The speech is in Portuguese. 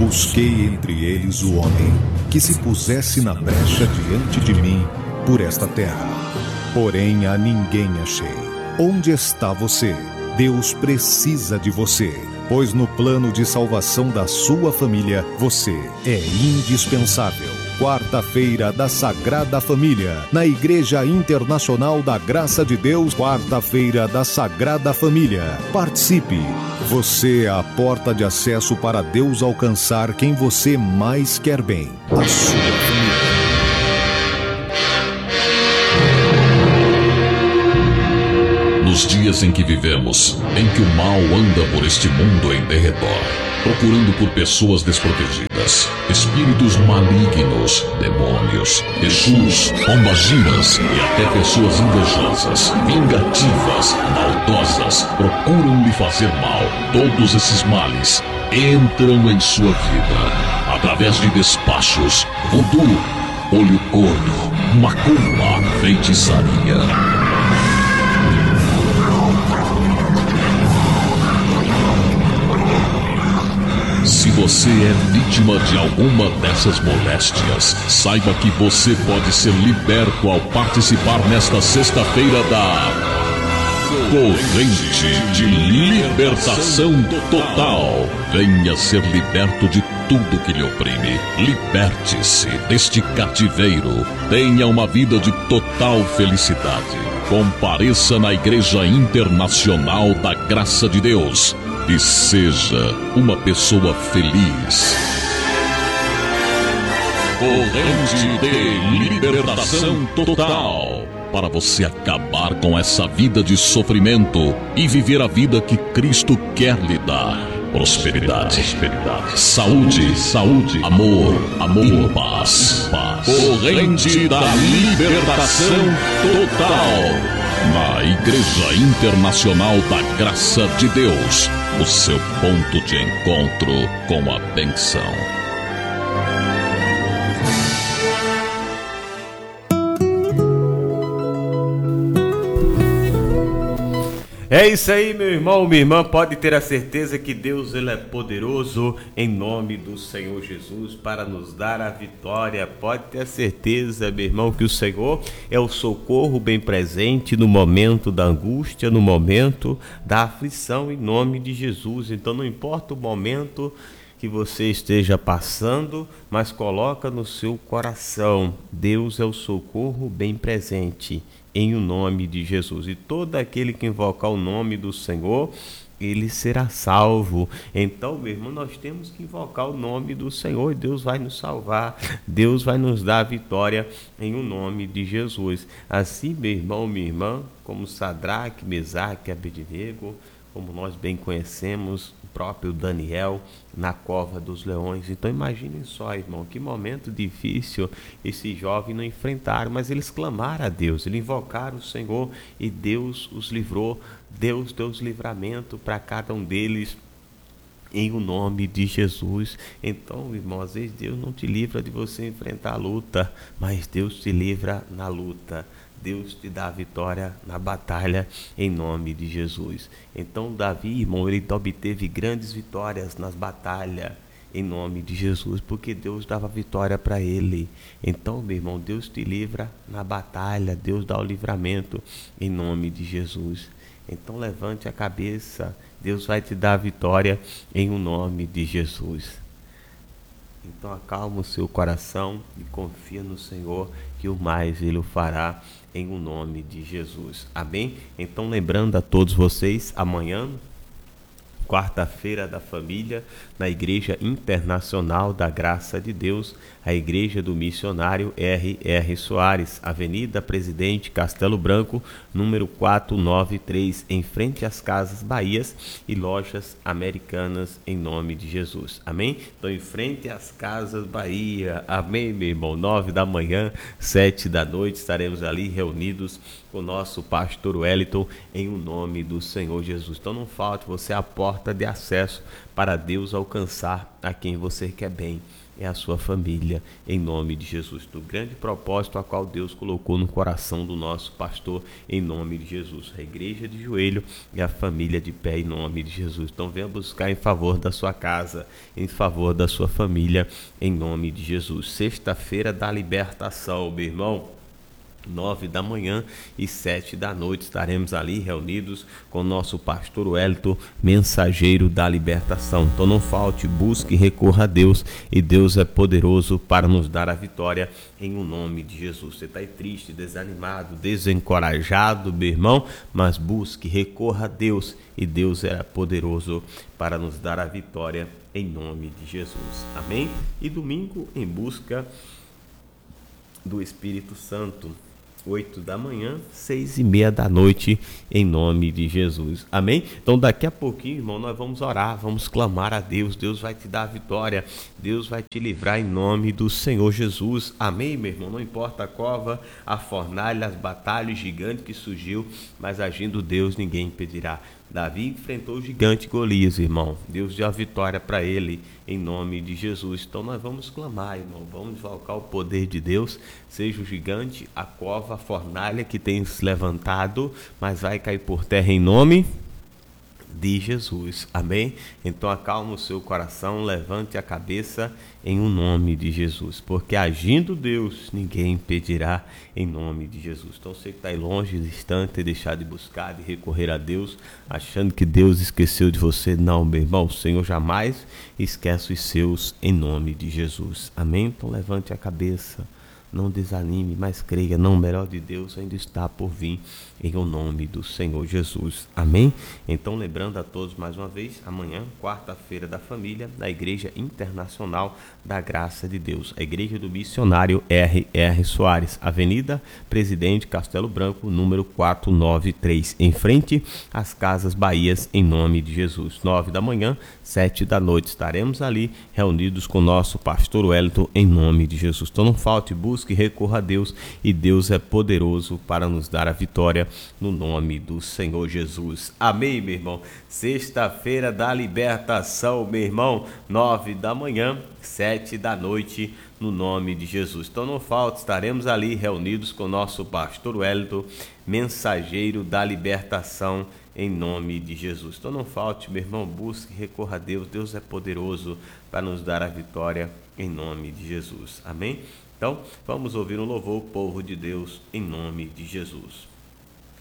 Busquei entre eles o homem que se pusesse na brecha diante de mim por esta terra. Porém a ninguém achei. Onde está você? Deus precisa de você, pois no plano de salvação da sua família, você é indispensável. Quarta-feira da Sagrada Família, na Igreja Internacional da Graça de Deus, quarta-feira da Sagrada Família. Participe! Você é a porta de acesso para Deus alcançar quem você mais quer bem, a sua família. Nos dias em que vivemos, em que o mal anda por este mundo em derredor, procurando por pessoas desprotegidas, espíritos malignos, demônios, Exus, pombagiras e até pessoas invejosas, vingativas, maldosas, procuram lhe fazer mal. Todos esses males entram em sua vida através de despachos, voodoo, olho gordo, macumba, feitiçaria. Se você é vítima de alguma dessas moléstias, saiba que você pode ser liberto ao participar nesta sexta-feira da Corrente de Libertação Total. Venha ser liberto de tudo que lhe oprime. Liberte-se deste cativeiro. Tenha uma vida de total felicidade. Compareça na Igreja Internacional da Graça de Deus e seja uma pessoa feliz. Corrente de Libertação Total, para você acabar com essa vida de sofrimento e viver a vida que Cristo quer lhe dar. Prosperidade, saúde, amor, e paz. Corrente da Libertação Total, na Igreja Internacional da Graça de Deus, o seu ponto de encontro com a bênção. É isso aí, meu irmão, minha irmã, pode ter a certeza que Deus ele é poderoso em nome do Senhor Jesus para nos dar a vitória. Pode ter a certeza, meu irmão, que o Senhor é o socorro bem presente no momento da angústia, no momento da aflição, em nome de Jesus. Então não importa o momento que você esteja passando, mas coloca no seu coração, Deus é o socorro bem presente em o nome de Jesus. E todo aquele que invocar o nome do Senhor, ele será salvo. Então, meu irmão, nós temos que invocar o nome do Senhor e Deus vai nos salvar. Deus vai nos dar a vitória em o nome de Jesus. Assim, meu irmão, minha irmã, como Sadraque, Mesaque, Abednego, como nós bem conhecemos, o próprio Daniel na cova dos leões. Então imaginem só, irmão, que momento difícil esse jovem não enfrentaram, mas eles clamaram a Deus, eles invocaram o Senhor e Deus os livrou. Deus deu os livramento para cada um deles em o nome de Jesus. Então, irmão, às vezes Deus não te livra de você enfrentar a luta, mas Deus te livra na luta. Deus te dá a vitória na batalha em nome de Jesus. Então Davi, irmão, ele obteve grandes vitórias nas batalhas em nome de Jesus, porque Deus dava vitória para ele. Então, meu irmão, Deus te livra na batalha, Deus dá o livramento em nome de Jesus. Então levante a cabeça, Deus vai te dar a vitória em o nome de Jesus. Então acalma o seu coração e confia no Senhor, que o mais Ele o fará em o nome de Jesus. Amém? Então lembrando a todos vocês, amanhã, quarta-feira da família, na Igreja Internacional da Graça de Deus, a Igreja do Missionário R.R. Soares, Avenida Presidente Castelo Branco, número 493, em frente às Casas Bahias e Lojas Americanas, em nome de Jesus. Amém? Então, em frente às Casas Bahia, amém, meu irmão? 9 da manhã, 7 da noite, estaremos ali reunidos com o nosso pastor Wellington, em o nome do Senhor Jesus. Então, não falte, você é a porta porta de acesso para Deus alcançar a quem você quer bem. É a sua família, em nome de Jesus. Do grande propósito a qual Deus colocou no coração do nosso pastor, em nome de Jesus. A igreja de joelho e a família de pé, em nome de Jesus. Então venha buscar em favor da sua casa, em favor da sua família, em nome de Jesus. Sexta-feira da libertação, meu irmão. 9 da manhã e 7 da noite estaremos ali reunidos com o nosso pastor Wellington, mensageiro da libertação. Então não falte, busque, recorra a Deus, e Deus é poderoso para nos dar a vitória em o nome de Jesus. Você está aí triste, desanimado, desencorajado, meu irmão, mas busque, recorra a Deus, e Deus é poderoso para nos dar a vitória em nome de Jesus. Amém? E domingo em busca do Espírito Santo. 8 da manhã, 6:30 da noite, em nome de Jesus. Amém? Então daqui a pouquinho, irmão, nós vamos orar, vamos clamar a Deus. Deus vai te dar a vitória, Deus vai te livrar em nome do Senhor Jesus. Amém, meu irmão? Não importa a cova, a fornalha, as batalhas, o gigante que surgiu, mas agindo Deus, ninguém impedirá. Davi enfrentou o gigante Golias, irmão. Deus deu a vitória para ele, em nome de Jesus. Então nós vamos clamar, irmão. Vamos invocar o poder de Deus. Seja o gigante, a cova, a fornalha que tem se levantado, mas vai cair por terra em nome de Jesus. Amém? Então acalma o seu coração, levante a cabeça em um nome de Jesus, porque agindo Deus, ninguém impedirá, em nome de Jesus. Então você que está aí longe, distante, deixar de buscar, de recorrer a Deus, achando que Deus esqueceu de você, não, meu irmão, o Senhor jamais esquece os seus, em nome de Jesus. Amém? Então levante a cabeça, não desanime, mas creia, não, o melhor de Deus ainda está por vir, em o nome do Senhor Jesus. Amém? Então, lembrando a todos mais uma vez, amanhã, quarta-feira da família, da Igreja Internacional da Graça de Deus, a Igreja do Missionário R.R. Soares, Avenida Presidente Castelo Branco, número 493, em frente às Casas Bahias, em nome de Jesus. 9 da manhã, 7 da noite, estaremos ali reunidos com o nosso pastor Wellington, em nome de Jesus. Então não falte, busque, recorra a Deus, e Deus é poderoso para nos dar a vitória no nome do Senhor Jesus. Amém, meu irmão? Sexta-feira da libertação, meu irmão, 9 da manhã, 7 da noite, no nome de Jesus. Então não falte, estaremos ali reunidos com o nosso pastor Wellington, mensageiro da libertação, em nome de Jesus. Então não falte, meu irmão, busque, recorra a Deus. Deus é poderoso para nos dar a vitória, em nome de Jesus. Amém? Então, vamos ouvir um louvor, povo de Deus, em nome de Jesus.